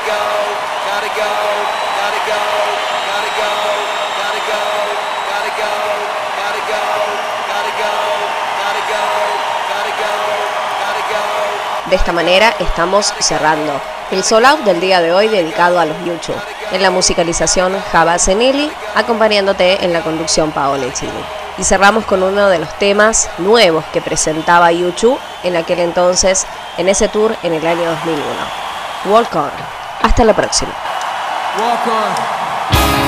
De esta manera estamos cerrando el Soul Out del día de hoy dedicado a los U2. En la musicalización Java Zenili, acompañándote en la conducción Paola Chini. Y cerramos con uno de los temas nuevos que presentaba U2 en aquel entonces, en ese tour en el año 2001. Walk On. Hasta la próxima. Walk On.